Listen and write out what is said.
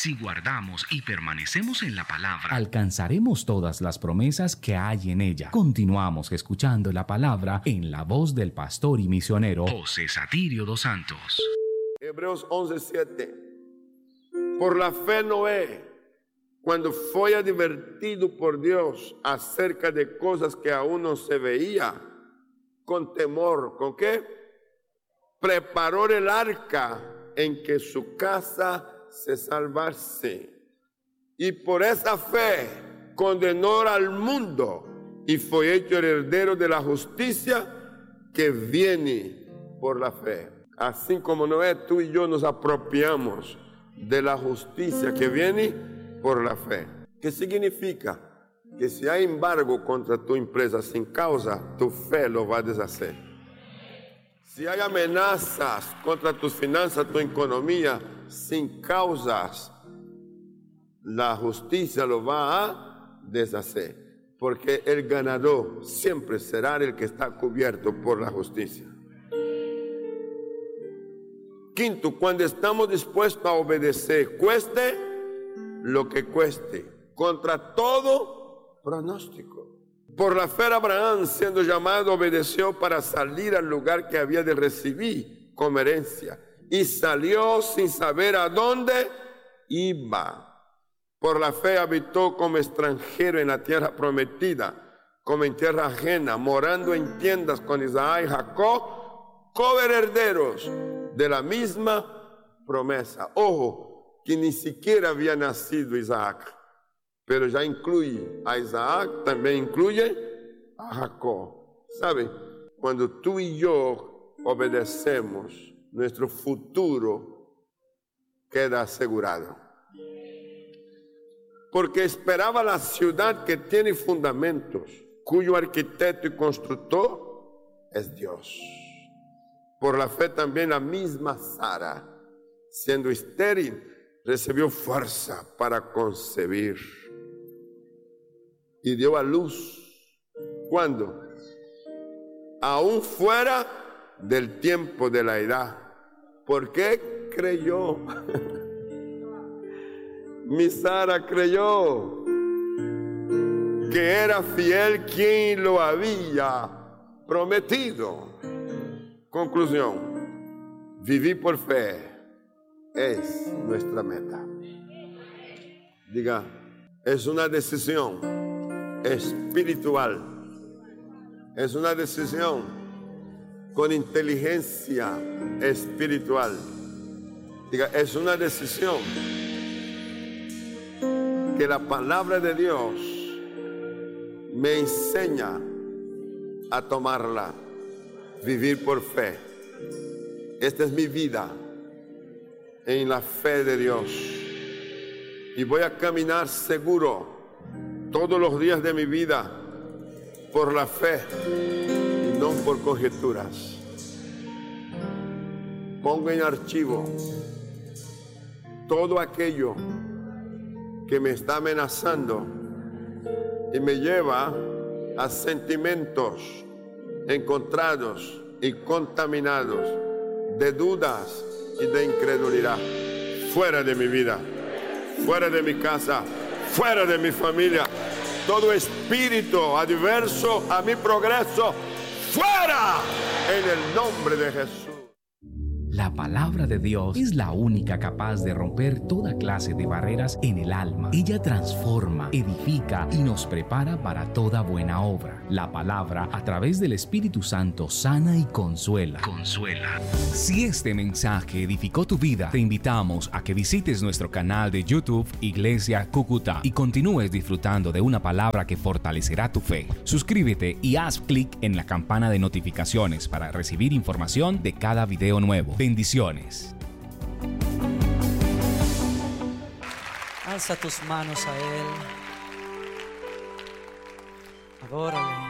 Si guardamos y permanecemos en la palabra, alcanzaremos todas las promesas que hay en ella. Continuamos escuchando la palabra en la voz del pastor y misionero José Satirio dos Santos. Hebreos 11:7. Por la fe Noé, cuando fue advertido por Dios acerca de cosas que aún no se veía, con temor, ¿con qué? Preparó el arca en que su casa se salvase. Y por esa fe condenó al mundo y fue hecho heredero de la justicia que viene por la fe. Así como Noé, tú y yo nos apropiamos de la justicia que viene por la fe. ¿Qué significa? Que si hay embargo contra tu empresa sin causa, tu fe lo va a deshacer. Si hay amenazas contra tus finanzas, tu economía, sin causas, la justicia lo va a deshacer. Porque el ganador siempre será el que está cubierto por la justicia. Quinto, cuando estamos dispuestos a obedecer, cueste lo que cueste, contra todo pronóstico. Por la fe Abraham, siendo llamado, obedeció para salir al lugar que había de recibir como herencia, y salió sin saber a dónde iba. Por la fe habitó como extranjero en la tierra prometida, como en tierra ajena, morando en tiendas con Isaac y Jacob, coherederos de la misma promesa. Ojo, que ni siquiera había nacido Isaac, pero ya incluye a Isaac, también incluye a Jacob. ¿Sabe? Cuando tú y yo obedecemos, nuestro futuro queda asegurado. Porque esperaba la ciudad que tiene fundamentos, cuyo arquitecto y constructor es Dios. Por la fe también la misma Sara, siendo estéril, recibió fuerza para concebir. Y dio a luz. ¿Cuándo? Aún fuera del tiempo de la edad. ¿Por qué creyó? Mi Sara creyó que era fiel quien lo había prometido. Conclusión, vivir por fe es nuestra meta. Diga, es una decisión espiritual, es una decisión con inteligencia espiritual. Diga, es una decisión que la palabra de Dios me enseña a tomarla. Vivir por fe. Esta es mi vida en la fe de Dios. Y voy a caminar seguro todos los días de mi vida por la fe y no por conjeturas. Pongo en archivo todo aquello que me está amenazando y me lleva a sentimientos encontrados y contaminados de dudas y de incredulidad. Fuera de mi vida, fuera de mi casa, fuera de mi familia, todo espíritu adverso a mi progreso, fuera en el nombre de Jesús. La palabra de Dios es la única capaz de romper toda clase de barreras en el alma. Ella transforma, edifica y nos prepara para toda buena obra. La palabra, a través del Espíritu Santo, sana y consuela. Si este mensaje edificó tu vida, te invitamos a que visites nuestro canal de YouTube Iglesia Cúcuta y continúes disfrutando de una palabra que fortalecerá tu fe. Suscríbete y haz clic en la campana de notificaciones para recibir información de cada video nuevo. Bendiciones. Alza tus manos a Él. Adórale.